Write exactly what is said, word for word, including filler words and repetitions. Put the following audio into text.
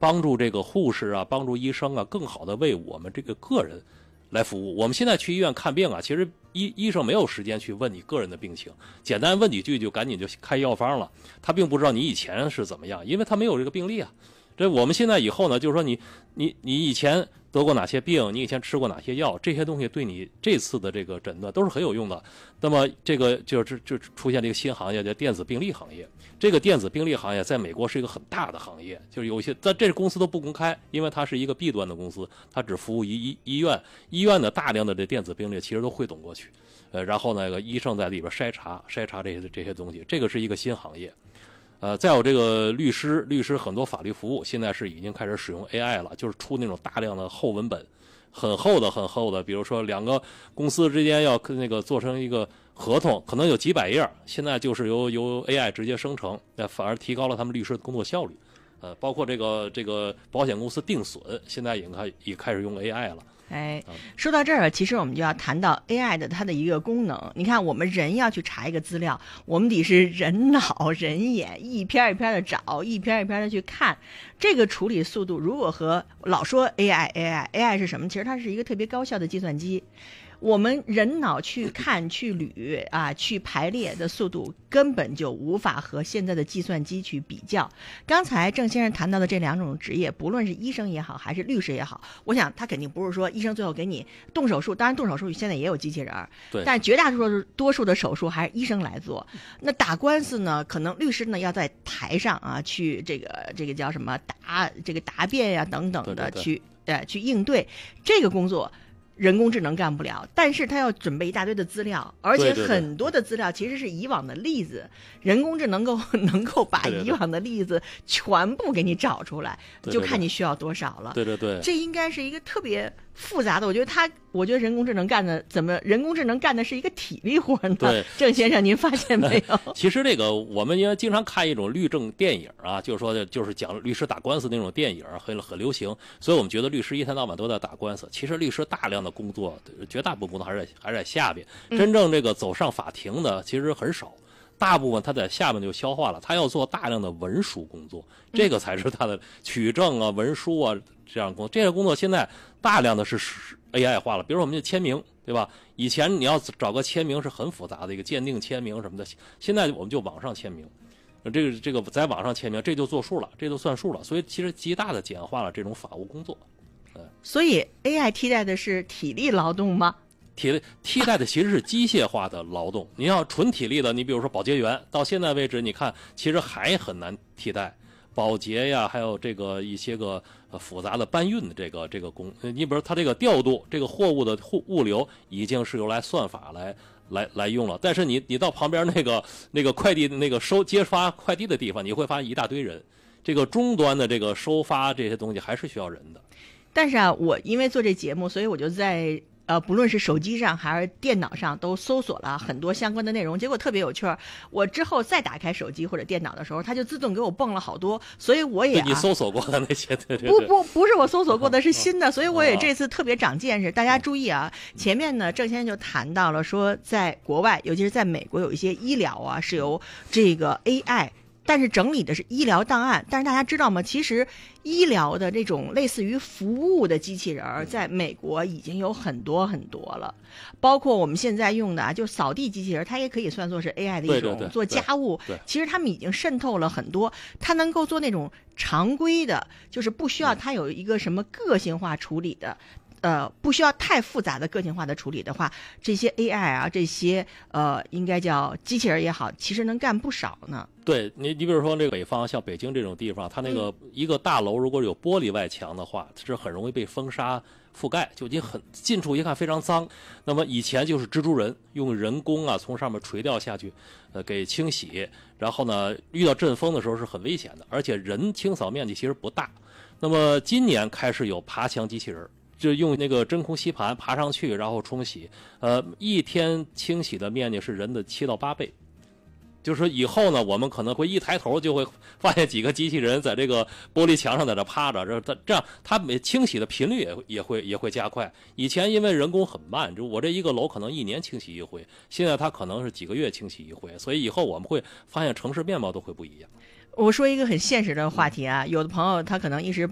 帮助这个护士啊，帮助医生啊，更好的为我们这个个人来服务。我们现在去医院看病啊，其实医医生没有时间去问你个人的病情，简单问几句就赶紧就开药方了。他并不知道你以前是怎么样，因为他没有这个病历啊。这我们现在以后呢，就是说你你你以前得过哪些病，你以前吃过哪些药，这些东西对你这次的这个诊断都是很有用的。那么这个就是就出现了一个新行业，叫电子病历行业。这个电子病历行业在美国是一个很大的行业，就是有一些但这公司都不公开，因为它是一个 B 端的公司，它只服务于医医院，医院的大量的这电子病历其实都汇总过去，呃，然后那个医生在里边筛查筛查这些这些东西，这个是一个新行业。呃，再有这个律师，律师很多法律服务现在是已经开始使用 A I 了，就是出那种大量的厚文本，很厚的很厚的，比如说两个公司之间要那个做成一个合同，可能有几百页，现在就是由由 A I 直接生成，那反而提高了他们律师的工作效率。呃，包括这个这个保险公司定损，现在也开也开始用 A I 了。 哎，说到这儿，其实我们就要谈到 A I 的它的一个功能。你看，我们人要去查一个资料，我们得是人脑人眼一篇一篇的找，一篇一篇的去看。这个处理速度，如果和老说 A I A I A I 是什么？其实它是一个特别高效的计算机。我们人脑去看、去捋啊、去排列的速度，根本就无法和现在的计算机去比较。刚才郑先生谈到的这两种职业，不论是医生也好，还是律师也好，我想他肯定不是说医生最后给你动手术，当然动手术现在也有机器人， 对， 但绝大多数多数的手术还是医生来做。那打官司呢，可能律师呢要在台上啊去这个这个叫什么答这个答辩呀、啊、等等的对对对去呃去应对这个工作。人工智能干不了，但是他要准备一大堆的资料，而且很多的资料其实是以往的例子，人工智能够能够把以往的例子全部给你找出来， 对对对， 就看你需要多少了。 对对对， 这应该是一个特别复杂的，我觉得他，我觉得人工智能干的怎么？人工智能干的是一个体力活呢？ 对， 郑先生，您发现没有？ 其实这个我们因为经常看一种律政电影啊，就是说就是讲律师打官司那种电影，很很流行，所以我们觉得律师一天到晚都在打官司。其实律师大量的工作，绝大部分工作还是在还是在下边，真正这个走上法庭的其实很少。大部分他在下面就消化了，他要做大量的文书工作，这个才是他的取证啊、文书啊这样工作。这些工作现在大量的是 A I 化了，比如说我们的签名，对吧？以前你要找个签名是很复杂的一个鉴定签名什么的，现在我们就网上签名，这个这个在网上签名，这就作数了，这就算数了。所以其实极大的简化了这种法务工作。 所以 A I 替代的是体力劳动吗？ 替替代的其实是机械化的劳动。你要纯体力的，你比如说保洁员，到现在为止，你看其实还很难替代保洁呀，还有这个一些个呃复杂的搬运的这个这个工。你比如它这个调度这个货物的物物流，已经是由来算法来来来用了。但是你你到旁边那个那个快递那个收接发快递的地方，你会发现一大堆人。这个终端的这个收发这些东西还是需要人的。 但是啊，我因为做这节目，所以我就在呃，不论是手机上还是电脑上，都搜索了很多相关的内容，结果特别有趣儿。我之后再打开手机或者电脑的时候，它就自动给我蹦了好多，所以我也、啊、 你搜索过的那些，对对对， 不不不是我搜索过的，是新的，所以我也这次特别长见识。大家注意啊，前面呢，郑先生就谈到了说，在国外，尤其是在美国，有一些医疗啊是由这个 A I。但是整理的是医疗档案，但是大家知道吗？其实医疗的这种类似于服务的机器人，在美国已经有很多很多了，包括我们现在用的啊，就扫地机器人，它也可以算作是 A I 的一种， 对对对， 做家务。其实他们已经渗透了很多，它能够做那种常规的，就是不需要它有一个什么个性化处理的。呃，不需要太复杂的个性化的处理的话，这些 A I 啊，这些呃，应该叫机器人也好，其实能干不少呢。 对你，你比如说这个北方，像北京这种地方，它那个一个大楼如果有玻璃外墙的话，是很容易被风沙覆盖，就已经很近处一看非常脏。那么以前就是蜘蛛人用人工啊从上面垂钓下去，呃，给清洗，然后呢遇到阵风的时候是很危险的，而且人清扫面积其实不大。那么今年开始有爬墙机器人。就用那个真空吸盘爬上去，然后冲洗，呃，一天清洗的面积是人的七到八倍。就是说以后呢，我们可能会一抬头就会发现几个机器人在这个玻璃墙上在这趴着，这这样它每清洗的频率也也会也会加快。以前因为人工很慢，就我这一个楼可能一年清洗一回，现在它可能是几个月清洗一回，所以以后我们会发现城市面貌都会不一样。 我说一个很现实的话题啊，有的朋友他可能一时